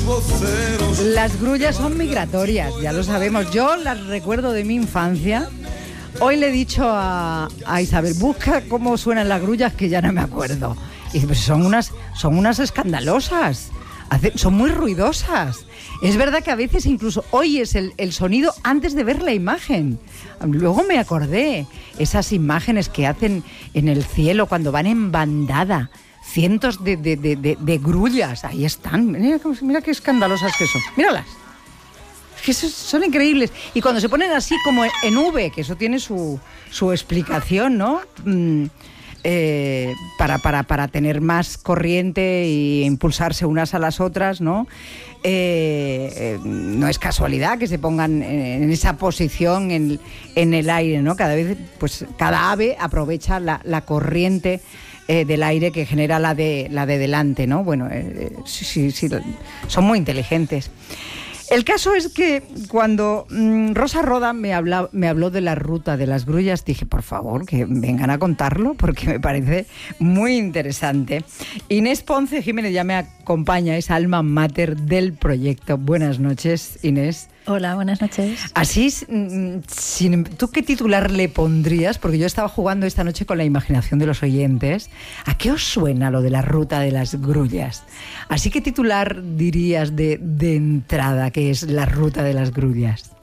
Las grullas son migratorias, ya lo sabemos. Yo las recuerdo de mi infancia. Hoy le he dicho a Isabel, busca cómo suenan las grullas, que ya no me acuerdo. Y pues son unas escandalosas, son muy ruidosas. Es verdad que a veces incluso oyes el sonido antes de ver la imagen. Luego me acordé, esas imágenes que hacen en el cielo cuando van en bandada, cientos de grullas, ahí están. Mira qué escandalosas que son, míralas. Es que son increíbles. Y cuando se ponen así como en V, que eso tiene su explicación, ¿no? Para tener más corriente e impulsarse unas a las otras, ¿no? No es casualidad que se pongan en esa posición en el aire, ¿no? Cada vez, pues cada ave aprovecha la corriente del aire que genera la de delante, ¿no? Bueno, sí, son muy inteligentes. El caso es que cuando Rosa Roda me habló de la ruta de las grullas, dije, por favor, que vengan a contarlo, porque me parece muy interesante. Inés Ponce Jiménez ya me acompaña, es alma mater del proyecto. Buenas noches, Inés. Hola, buenas noches. Así, ¿tú qué titular le pondrías? Porque yo estaba jugando esta noche con la imaginación de los oyentes. ¿A qué os suena lo de la ruta de las grullas? Así, ¿qué titular dirías de entrada que es la ruta de las grullas?